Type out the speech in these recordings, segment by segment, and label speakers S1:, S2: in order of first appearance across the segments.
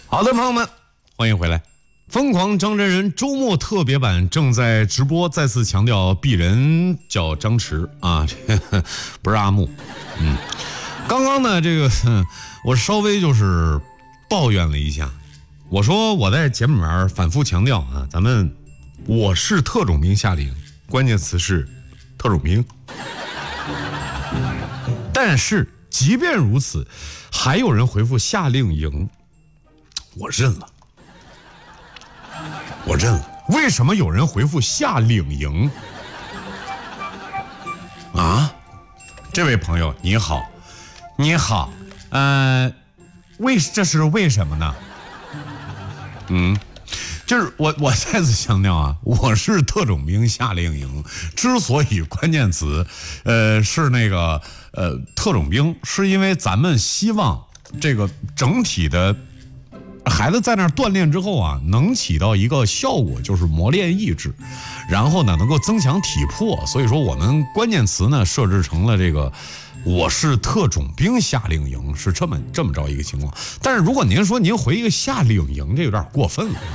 S1: 好的，朋友们，欢迎回来。疯狂张真人周末特别版正在直播，再次强调鄙人叫张弛啊，不是阿木。刚刚呢，我稍微就是抱怨了一下，我说我在节目里面反复强调啊，我是特种兵夏令营，关键词是特种兵。但是即便如此，还有人回复夏令营，我认了。为什么有人回复夏令营啊？这位朋友你好，这是为什么呢？就是我再次强调啊，我是特种兵夏令营。之所以关键词是特种兵，是因为咱们希望这个整体的孩子在那儿锻炼之后啊，能起到一个效果，就是磨练意志，然后呢能够增强体魄。所以说我们关键词呢设置成了这个我是特种兵夏令营，是这么着一个情况。但是如果您说您回一个夏令营，这有点过分了。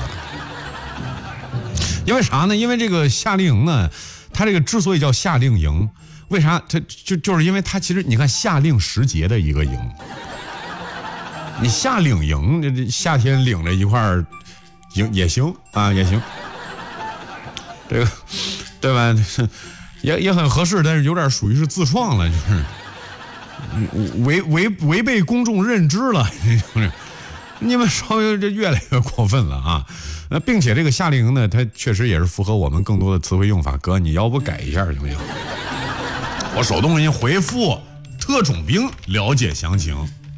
S1: 因为啥呢？因为这个夏令营呢，它这个之所以叫夏令营，为啥？它就是因为它其实你看夏令时节的一个营。你夏令营，这夏天领着一块儿营也行啊，也行，这个对吧？也很合适，但是有点属于是自创了，就是违背公众认知了，你们稍微这越来越过分了啊！并且这个夏令营呢，它确实也是符合我们更多的词汇用法。哥，你要不改一下行不行？我手动给你回复特种兵，了解详情。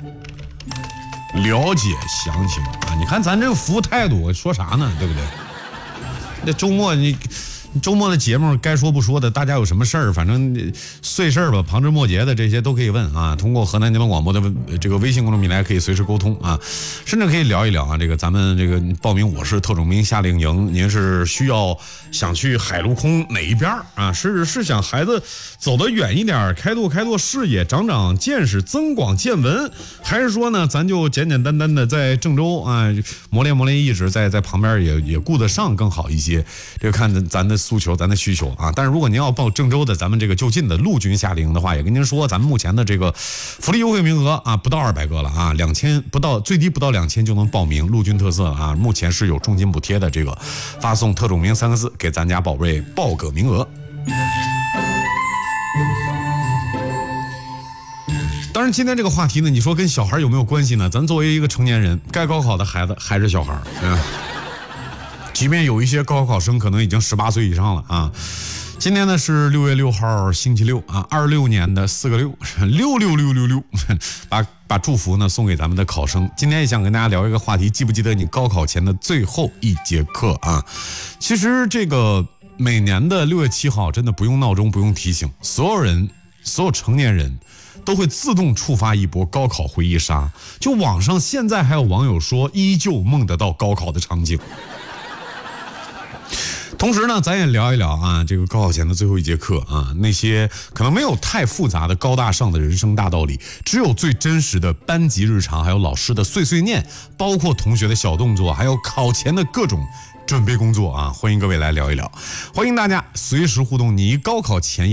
S1: 啊！你看咱这个服务态度，说啥呢？对不对？那周末的节目该说不说的，大家有什么事儿，反正碎事儿吧，旁枝末节的这些都可以问啊。通过河南交通广播的这个微信公众平台可以随时沟通啊，甚至可以聊一聊啊。这个咱们这个报名我是特种兵夏令营，您是需要想去海陆空哪一边啊？是想孩子走得远一点，开拓视野，长见识，增广见闻，还是说呢，咱就简简单单的在郑州啊磨练意志，在旁边也顾得上更好一些。这个看咱的诉求，咱的需求啊。但是如果您要报郑州的咱们这个就近的陆军夏令营的话，也跟您说，咱们目前的这个福利优惠名额啊，不到200个了啊，2000不到，最低不到2000就能报名陆军特色啊。目前是有重金补贴的，这个发送特种兵3个字给咱家宝贝报个名额。当然今天这个话题呢，你说跟小孩有没有关系呢？咱作为一个成年人，该高考的孩子还是小孩即便有一些高考生可能已经18岁以上了啊。今天呢是6月6号星期六啊，26年的4个6，66666，把祝福呢送给咱们的考生。今天也想跟大家聊一个话题，记不记得你高考前的最后一节课啊？其实这个每年的6月7号真的不用闹钟，不用提醒，所有成年人都会自动触发一波高考回忆杀。就网上现在还有网友说，依旧梦得到高考的场景。同时呢，咱也聊一聊啊，这个高考前的最后一节课啊，那些可能没有太复杂的高大上的人生大道理，只有最真实的班级日常，还有老师的碎碎念，包括同学的小动作，还有考前的各种准备工作啊。欢迎各位来聊一聊，欢迎大家随时互动。你高考前